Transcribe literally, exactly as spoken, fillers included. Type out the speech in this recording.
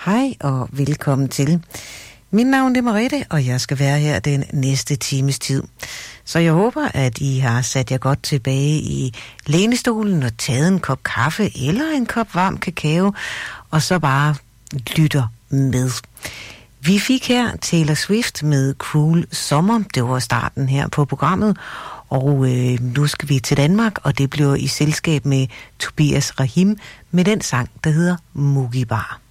Hej og velkommen til. Mit navn er Merete, og jeg skal være her den næste times tid. Så jeg håber, at I har sat jer godt tilbage i lænestolen og taget en kop kaffe eller en kop varm kakao, og så bare lytter med. Vi fik her Taylor Swift med Cruel Summer. Det var starten her på programmet. Og øh, nu skal vi til Danmark, og det bliver i selskab med Tobias Rahim med den sang, der hedder Mugi Bar.